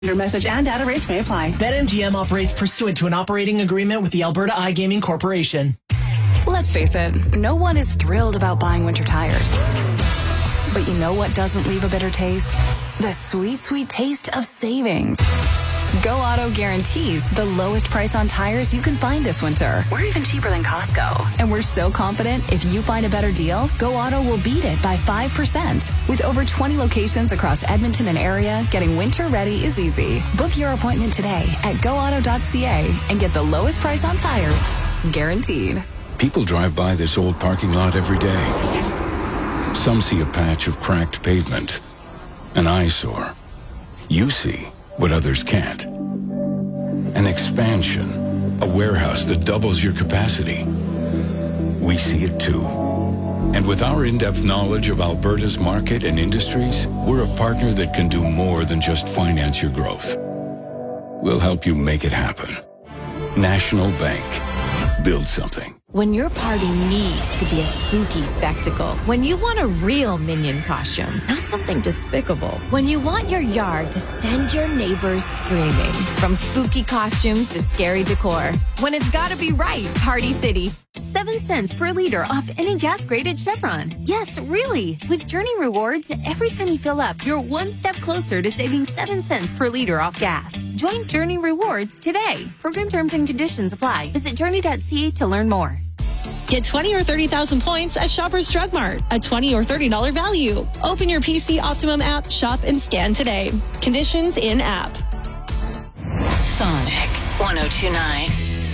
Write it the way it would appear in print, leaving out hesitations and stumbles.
Your message and data rates may apply. BetMGM operates pursuant to an operating agreement with the Alberta iGaming Corporation. Let's face it, no one is thrilled about buying winter tires. But you know what doesn't leave a bitter taste? The sweet, sweet taste of savings. Go Auto guarantees the lowest price on tires you can find this winter. We're even cheaper than Costco. And we're so confident if you find a better deal, Go Auto will beat it by 5%. With over 20 locations across Edmonton and area, getting winter ready is easy. Book your appointment today at goauto.ca and get the lowest price on tires, guaranteed. People drive by this old parking lot every day. Some see a patch of cracked pavement, an eyesore. You see what others can't. An expansion, a warehouse that doubles your capacity. We see it too. And with our in-depth knowledge of Alberta's market and industries, we're a partner that can do more than just finance your growth. We'll help you make it happen. National Bank. Build something. When your party needs to be a spooky spectacle, when you want a real Minion costume, not something despicable, when you want your yard to send your neighbors screaming, from spooky costumes to scary decor, when it's gotta be right, Party City. 7 cents per liter off any gas grade at Chevron. Yes, really. With Journey Rewards, every time you fill up, you're one step closer to saving 7 cents per liter off gas. Join Journey Rewards today. Program terms and conditions apply. Visit journey.ca to learn more. Get 20 or 30,000 points at Shoppers Drug Mart, a $20 or $30 value. Open your PC Optimum app, shop, and scan today. Conditions in app. Sonic 102.9.